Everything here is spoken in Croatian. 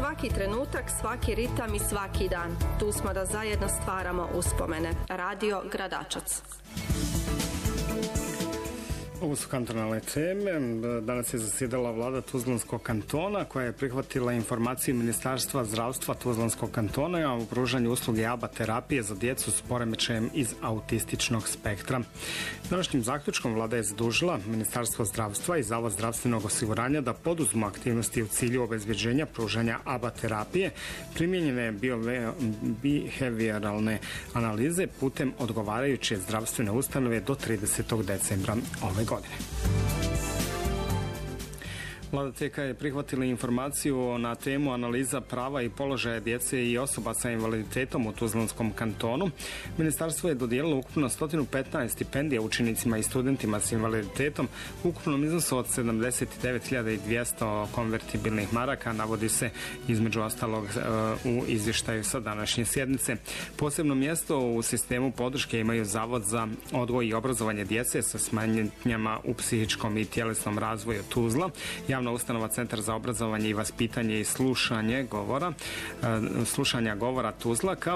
Svaki trenutak, svaki ritam i svaki dan. Tu smo da zajedno stvaramo uspomene. Radio Gradačac. Ovo su kantonalne teme. Danas je zasjedala vlada Tuzlanskog kantona koja je prihvatila informaciju Ministarstva zdravstva Tuzlanskog kantona o pružanju usluge ABA terapije za djecu s poremećajem iz autističnog spektra. Današnjim zaključkom vlada je zadužila Ministarstvo zdravstva i Zavod zdravstvenog osiguranja da poduzmu aktivnosti u cilju obezbeđenja pružanja ABA terapije, primijenjene behavioralne analize putem odgovarajuće zdravstvene ustanove do 30. decembra ove godine. Vlada TK je prihvatila informaciju na temu analiza prava i položaja djece i osoba sa invaliditetom u Tuzlanskom kantonu. Ministarstvo je dodijelilo ukupno 115 stipendija učenicima i studentima s invaliditetom u ukupnom iznosu od 79.200 konvertibilnih maraka, navodi se između ostalog u izvještaju sa današnje sjednice. Posebno mjesto u sistemu podrške imaju Zavod za odgoj i obrazovanje djece sa smetnjama u psihičkom i tjelesnom razvoju Tuzla, javna ustanova Centar za obrazovanje i vaspitanje i slušanja govora Tuzla, kao